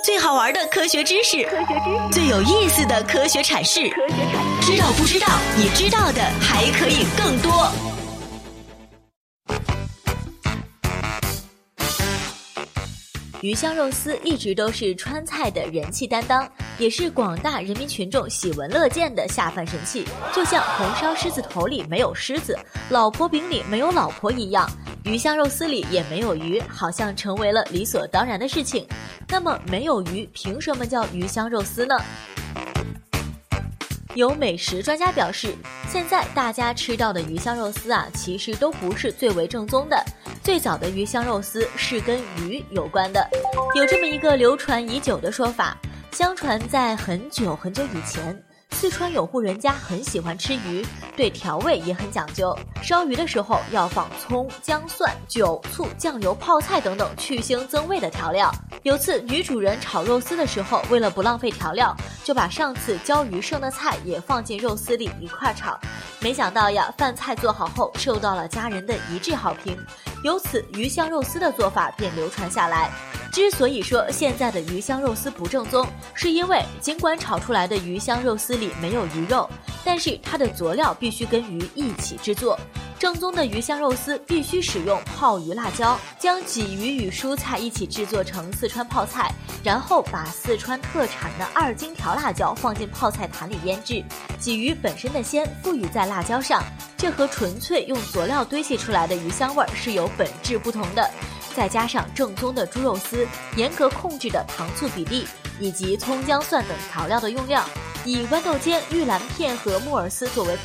最好玩的科学知识，最有意思的科学阐释，知道不知道？你知道的还可以更多。 鱼香肉丝一直都是川菜的人气担当，也是广大人民群众喜闻乐见的下饭神器。就像红烧狮子头里没有狮子，老婆饼里没有老婆一样，鱼香肉丝里也没有鱼，好像成为了理所当然的事情。那么没有鱼，凭什么叫鱼香肉丝呢？有美食专家表示，现在大家吃到的鱼香肉丝其实都不是最为正宗的。最早的鱼香肉丝是跟鱼有关的。有这么一个流传已久的说法，相传在很久很久以前，四川有户人家很喜欢吃鱼，对调味也很讲究。烧鱼的时候要放葱、姜、蒜、酒、醋、酱油、泡菜等等去腥增味的调料。有次女主人炒肉丝的时候，为了不浪费调料，就把上次浇鱼剩的菜也放进肉丝里一块炒。没想到饭菜做好后受到了家人的一致好评，由此鱼香肉丝的做法便流传下来。之所以说现在的鱼香肉丝不正宗，是因为尽管炒出来的鱼香肉丝里没有鱼肉，但是它的佐料必须跟鱼一起制作。正宗的鱼香肉丝必须使用泡鱼辣椒，将鲫鱼与蔬菜一起制作成四川泡菜，然后把四川特产的2荆条辣椒放进泡菜坛里腌制。鲫鱼本身的鲜赋予在辣椒上，这和纯粹用佐料堆砌出来的鱼香味是有本质不同的。再加上正宗的猪肉丝，严格控制的糖醋比例，以及葱姜蒜等调料的用量，以豌豆尖、玉兰片和木耳丝作为